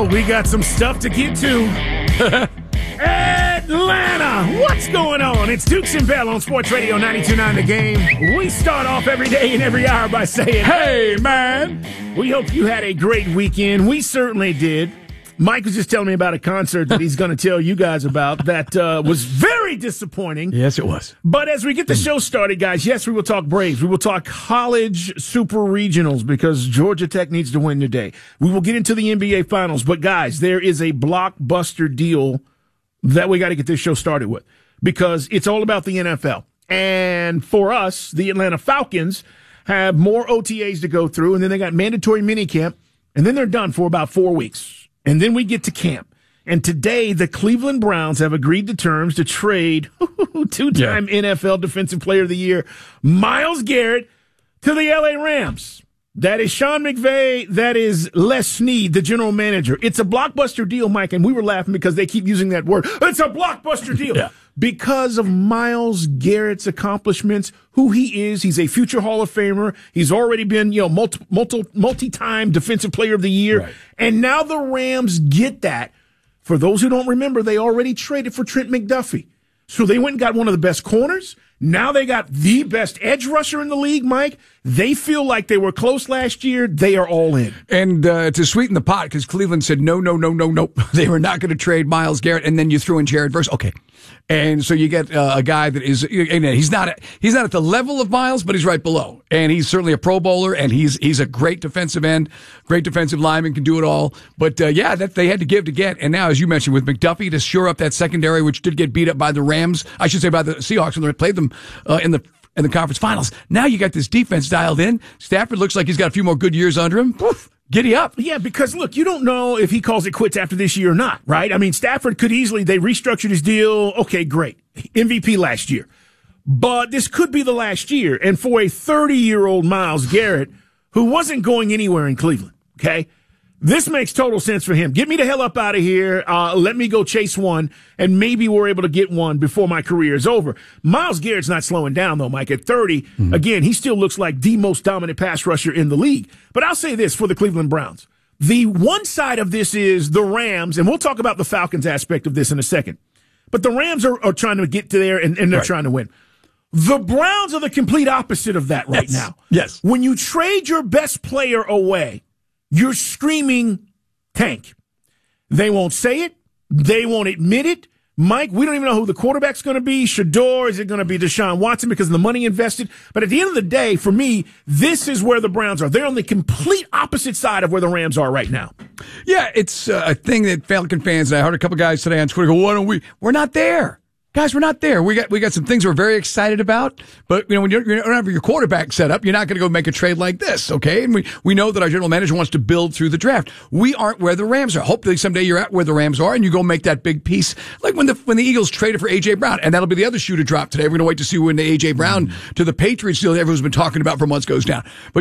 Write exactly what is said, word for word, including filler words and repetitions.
Well, we got some stuff to get to. Atlanta, what's going on? It's Dukes and Bell on Sports Radio ninety-two point nine The Game. We start off every day and every hour by saying, hey, man. We hope you had a great weekend. We certainly did. Mike was just telling me about a concert that he's going to tell you guys about that uh, was very disappointing. Yes, it was. But as we get the show started, guys, yes, we will talk Braves. We will talk college super regionals because Georgia Tech needs to win today. We will get into the N B A Finals. But, guys, there is a blockbuster deal that we got to get this show started with because it's all about the N F L. And for us, the Atlanta Falcons have more O T As to go through, and then they got mandatory minicamp, and then they're done for about four weeks. And then we get to camp. And today, the Cleveland Browns have agreed to terms to trade two-time yeah. N F L Defensive Player of the Year, Myles Garrett, to the L A Rams. That is Sean McVay. That is Les Snead, the general manager. It's a blockbuster deal, Mike, and we were laughing because they keep using that word. It's a blockbuster deal. Yeah. Because of Myles Garrett's accomplishments, who he is. He's a future Hall of Famer. He's already been, you know, multi, multi, multi-time Defensive Player of the Year. Right. And now the Rams get that. For those who don't remember, they already traded for Trent McDuffie. So they went and got one of the best corners. Now they got the best edge rusher in the league, Mike. They feel like they were close last year. They are all in. And uh, to sweeten the pot, because Cleveland said, no, no, no, no, no. They were not going to trade Myles Garrett. And then you threw in Jared Verse. Okay. And so you get uh, a guy that is, and he's not, a, he's not at the level of Myles, but he's right below. And he's certainly a Pro Bowler, and he's he's a great defensive end, great defensive lineman, can do it all. But uh, yeah, that they had to give to get. And now, as you mentioned, with McDuffie to shore up that secondary, which did get beat up by the Rams, I should say by the Seahawks when they played them uh, in the in the conference finals. Now you got this defense dialed in. Stafford looks like he's got a few more good years under him. Poof. Giddy up. Yeah, because, look, you don't know if he calls it quits after this year or not, right? I mean, Stafford could easily, they restructured his deal. Okay, great. M V P last year. But this could be the last year. And for a thirty-year-old Myles Garrett who wasn't going anywhere in Cleveland, okay, this makes total sense for him. Get me the hell up out of here. Uh, let me go chase one, and maybe we're able to get one before my career is over. Myles Garrett's not slowing down, though, Mike. At thirty, mm-hmm. again, he still looks like the most dominant pass rusher in the league. But I'll say this for the Cleveland Browns. The one side of this is the Rams, and we'll talk about the Falcons aspect of this in a second. But the Rams are, are trying to get to there, and, and they're right. trying to win. The Browns are the complete opposite of that right yes. now. Yes. When you trade your best player away, you're screaming tank. They won't say it. They won't admit it. Mike, we don't even know who the quarterback's going to be. Shador, is it going to be Deshaun Watson because of the money invested? But at the end of the day, for me, this is where the Browns are. They're on the complete opposite side of where the Rams are right now. Yeah, it's uh, a thing that Falcon fans, and I heard a couple guys today on Twitter go, why don't we? We're not there. Guys, we're not there. We got we got some things we're very excited about, but you know when you're, you don't have your quarterback set up, you're not going to go make a trade like this, okay? And we, we know that our general manager wants to build through the draft. We aren't where the Rams are. Hopefully someday you're at where the Rams are, and you go make that big piece, like when the when the Eagles traded for A J. Brown, and that'll be the other shoe to drop today. We're going to wait to see when the A J. Brown to the Patriots deal that everyone's been talking about for months goes down. But